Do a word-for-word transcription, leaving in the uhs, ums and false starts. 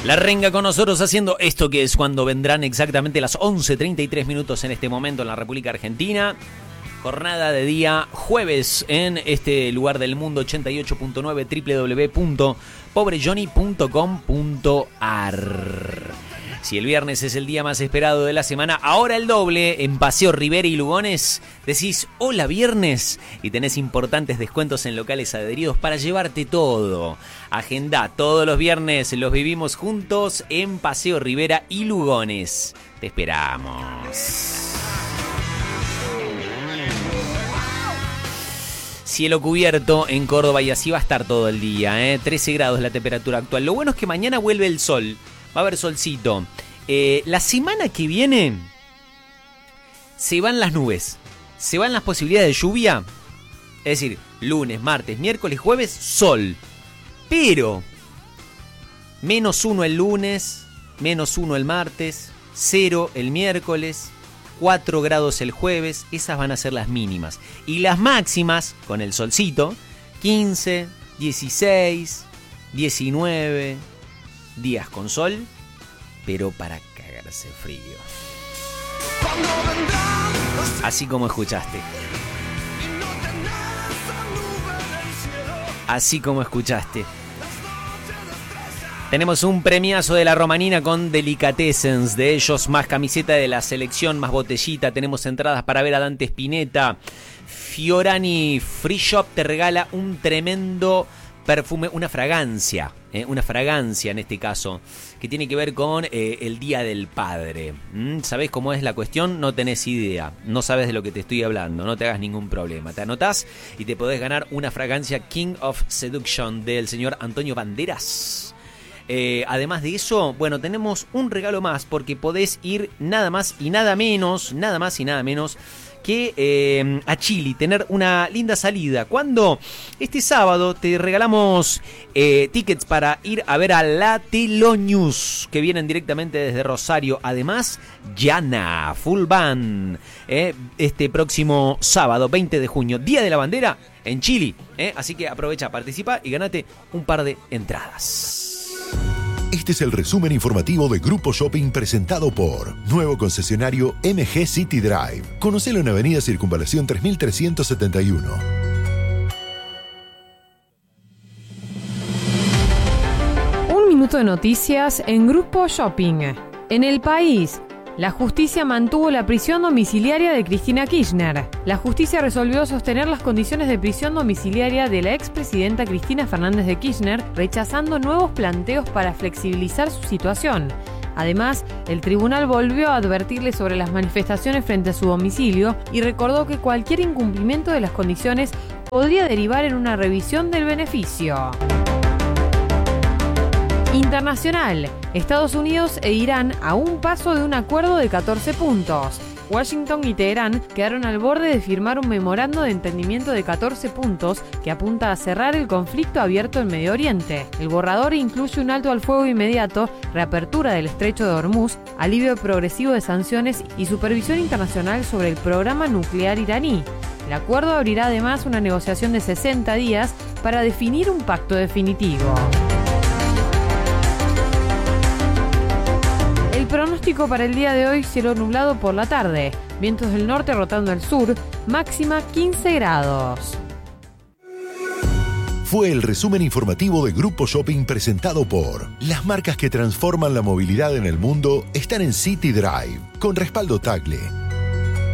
La renga con nosotros haciendo esto que es cuando vendrán exactamente las once treinta y tres minutos en este momento en la República Argentina. Jornada de día jueves en este lugar del mundo, ochenta y ocho punto nueve, doble u doble u doble u punto pobre johnny punto com punto a r. Si el viernes es el día más esperado de la semana, ahora el doble en Paseo Rivera y Lugones. Decís hola viernes y tenés importantes descuentos en locales adheridos para llevarte todo. Agenda todos los viernes, los vivimos juntos en Paseo Rivera y Lugones. Te esperamos. Cielo cubierto en Córdoba y así va a estar todo el día, ¿eh? trece grados la temperatura actual. Lo bueno es que mañana vuelve el sol. Va a haber solcito. Eh, la semana que viene se van las nubes. Se van las posibilidades de lluvia. Es decir, lunes, martes, miércoles, jueves, sol. Pero menos uno el lunes, menos uno el martes, cero el miércoles, cuatro grados el jueves. Esas van a ser las mínimas. Y las máximas, con el solcito, quince, dieciséis, diecinueve... días con sol, pero para cagarse frío. Así como escuchaste. Así como escuchaste. Tenemos un premiazo de la Romanina con Delicatessens. De ellos, más camiseta de la selección, más botellita. Tenemos entradas para ver a Dante Spinetta. Fiorani Free Shop te regala un tremendo perfume, una fragancia, eh, una fragancia en este caso, que tiene que ver con eh, el Día del Padre. ¿Mm? ¿Sabés cómo es la cuestión? No tenés idea, no sabes de lo que te estoy hablando, no te hagas ningún problema. Te anotás y te podés ganar una fragancia King of Seduction del señor Antonio Banderas. Eh, además de eso, bueno, tenemos un regalo más porque podés ir nada más y nada menos, nada más y nada menos que eh, a Chile, tener una linda salida. Cuando este sábado te regalamos eh, tickets para ir a ver a la Telonius, que vienen directamente desde Rosario. Además, Yana, full band, eh, este próximo sábado, veinte de junio, Día de la Bandera, en Chile. Eh, así que aprovecha, participa y ganate un par de entradas. Este es el resumen informativo de Grupo Shopping presentado por nuevo concesionario M G City Drive. Conocelo en Avenida Circunvalación tres mil trescientos setenta y uno. Un minuto de noticias en Grupo Shopping. En el país, la justicia mantuvo la prisión domiciliaria de Cristina Kirchner. La justicia resolvió sostener las condiciones de prisión domiciliaria de la expresidenta Cristina Fernández de Kirchner, rechazando nuevos planteos para flexibilizar su situación. Además, el tribunal volvió a advertirle sobre las manifestaciones frente a su domicilio y recordó que cualquier incumplimiento de las condiciones podría derivar en una revisión del beneficio. Internacional. Estados Unidos e Irán a un paso de un acuerdo de catorce puntos. Washington y Teherán quedaron al borde de firmar un memorando de entendimiento de catorce puntos que apunta a cerrar el conflicto abierto en Medio Oriente. El borrador incluye un alto al fuego inmediato, reapertura del estrecho de Hormuz, alivio progresivo de sanciones y supervisión internacional sobre el programa nuclear iraní. El acuerdo abrirá además una negociación de sesenta días para definir un pacto definitivo. El pronóstico para el día de hoy: cielo nublado por la tarde, vientos del norte rotando al sur, máxima quince grados. Fue el resumen informativo de Grupo Shopping presentado por las marcas que transforman la movilidad en el mundo están en City Drive, con respaldo Tagle.